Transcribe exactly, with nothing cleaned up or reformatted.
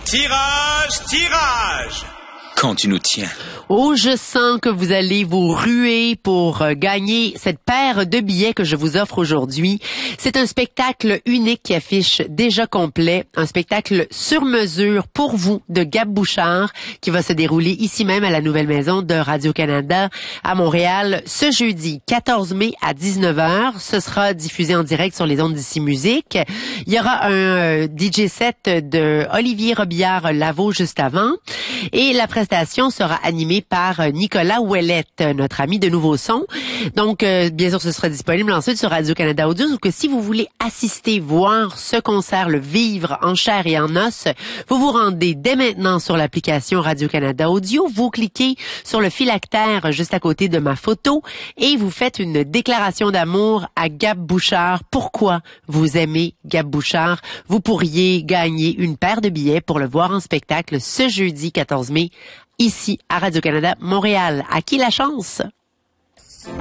Tirage, tirage! Quand tu nous tiens. Oh, je sens que vous allez vous ruer pour euh, gagner cette paire de billets que je vous offre aujourd'hui. C'est un spectacle unique qui affiche déjà complet, un spectacle sur mesure pour vous de Gab Bouchard qui va se dérouler ici même à la Nouvelle Maison de Radio-Canada à Montréal ce jeudi quatorze mai à dix-neuf heures. Ce sera diffusé en direct sur les ondes d'Ici Musique. Il y aura un euh, D J set de Olivier Robillard-Lavaux juste avant et la prestation sera animée par Nicolas Ouellette, notre ami de Nouveau Son. Donc, euh, bien sûr, ce sera disponible ensuite sur Radio-Canada Audio. Donc, si vous voulez assister, voir ce concert, le vivre en chair et en os, vous vous rendez dès maintenant sur l'application Radio-Canada Audio. Vous cliquez sur le phylactère juste à côté de ma photo et vous faites une déclaration d'amour à Gab Bouchard. Pourquoi vous aimez Gab Bouchard? Vous pourriez gagner une paire de billets pour le voir en spectacle ce jeudi quatorze mai ici à Radio-Canada Montréal. À qui la chance?